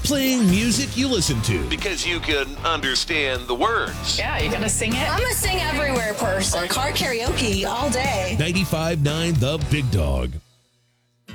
Playing music you listen to. Because you can understand the words. Yeah, you gotta sing it. I'm a sing everywhere person. Car karaoke all day. 95.9 The Big Dog.